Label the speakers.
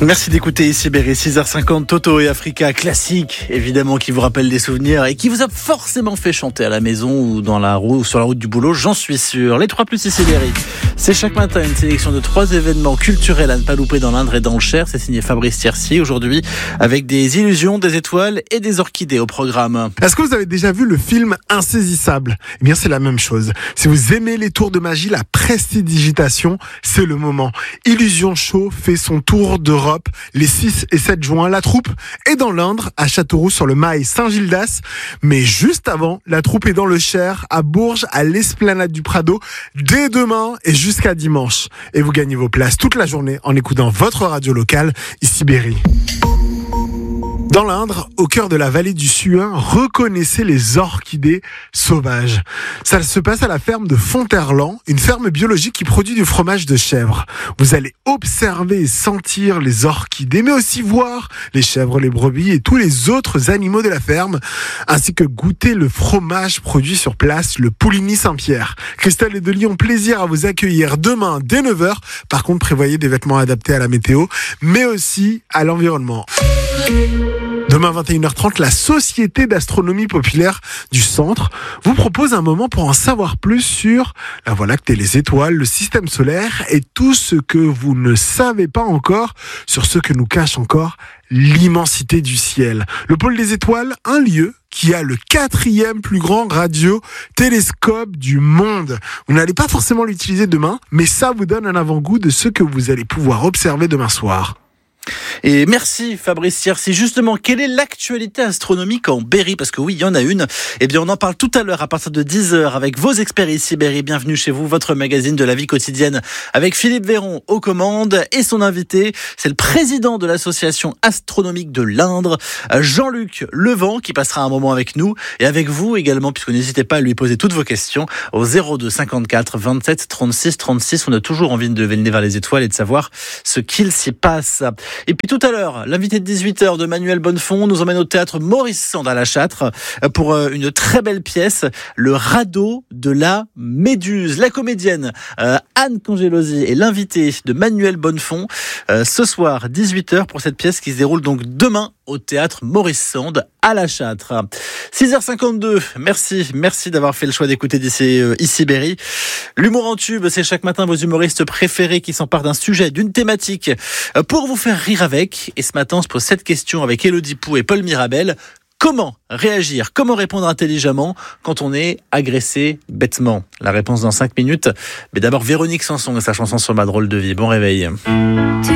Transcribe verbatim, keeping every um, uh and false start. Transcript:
Speaker 1: Merci d'écouter ici Berry, six heures cinquante, Toto et Africa, classique, évidemment, qui vous rappelle des souvenirs et qui vous a forcément fait chanter à la maison ou dans la roue ou sur la route du boulot, j'en suis sûr. Les trois plus ici Berry, c'est chaque matin une sélection de trois événements culturels à ne pas louper dans l'Indre et dans le Cher. C'est signé Fabrice Thiercy aujourd'hui avec des illusions, des étoiles et des orchidées au programme.
Speaker 2: Est-ce que vous avez déjà vu le film Insaisissable ? Eh bien, c'est la même chose. Si vous aimez les tours de magie, la prestidigitation, c'est le moment. Illusion Show fait son tour d'Europe les six et sept juin. La troupe est dans l'Indre, à Châteauroux sur le Mail Saint-Gildas. Mais juste avant, la troupe est dans le Cher, à Bourges, à l'Esplanade du Prado, dès demain et jusqu'à dimanche. Et vous gagnez vos places toute la journée en écoutant votre radio locale, ici Berry. Dans l'Indre, au cœur de la vallée du Suin, reconnaissez les orchidées sauvages. Ça se passe à la ferme de Fonterland, une ferme biologique qui produit du fromage de chèvre. Vous allez observer et sentir les orchidées, mais aussi voir les chèvres, les brebis et tous les autres animaux de la ferme, ainsi que goûter le fromage produit sur place, le Pouligny Saint-Pierre. Christelle et Delis ont plaisir à vous accueillir demain dès neuf heures. Par contre, prévoyez des vêtements adaptés à la météo, mais aussi à l'environnement. Demain vingt et une heures trente, la Société d'astronomie populaire du Centre vous propose un moment pour en savoir plus sur la Voie lactée, les étoiles, le système solaire et tout ce que vous ne savez pas encore sur ce que nous cache encore l'immensité du ciel. Le pôle des étoiles, un lieu qui a le quatrième plus grand radio-télescope du monde. Vous n'allez pas forcément l'utiliser demain, mais ça vous donne un avant-goût de ce que vous allez pouvoir observer demain soir.
Speaker 1: Et merci Fabrice Thiercy. Justement, quelle est l'actualité astronomique en Berry ? Parce que oui, il y en a une. Eh bien, on en parle tout à l'heure à partir de dix heures avec vos experts ici Berry. Bienvenue chez vous, votre magazine de la vie quotidienne avec Philippe Véron aux commandes et son invité, c'est le président de l'association astronomique de l'Indre, Jean-Luc Levent, qui passera un moment avec nous et avec vous également, puisque n'hésitez pas à lui poser toutes vos questions au zéro deux cinquante-quatre vingt-sept trente-six trente-six. On a toujours envie de lever le nez vers les étoiles et de savoir ce qu'il s'y passe. Et puis tout à l'heure, l'invité de dix-huit heures de Manuel Bonnefond nous emmène au théâtre Maurice Sand à La Châtre pour une très belle pièce, Le radeau de la Méduse. La comédienne euh, Anne Congelosi est l'invitée de Manuel Bonnefond euh, ce soir dix-huit heures pour cette pièce qui se déroule donc demain au théâtre Maurice Sand à La Châtre. six heures cinquante-deux, merci, merci d'avoir fait le choix d'écouter d'ici euh, ici Berry. L'humour en tube, c'est chaque matin vos humoristes préférés qui s'emparent d'un sujet, d'une thématique euh, pour vous faire rire avec. Et ce matin, on se pose cette question avec Élodie Pou et Paul Mirabel. Comment réagir, comment répondre intelligemment quand on est agressé bêtement ? La réponse dans cinq minutes. Mais d'abord, Véronique Sanson et sa chanson sur ma drôle de vie. Bon réveil.